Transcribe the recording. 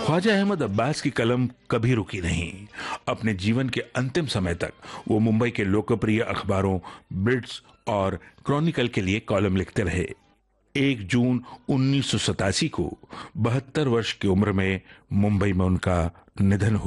ख्वाजा अहमद अब्बास की कलम कभी रुकी नहीं। अपने जीवन के अंतिम समय तक वो मुंबई के लोकप्रिय अखबारों बिट्स और क्रॉनिकल के लिए कॉलम लिखते रहे। 1 जून 1987 को 72 वर्ष की उम्र में मुंबई में उनका निधन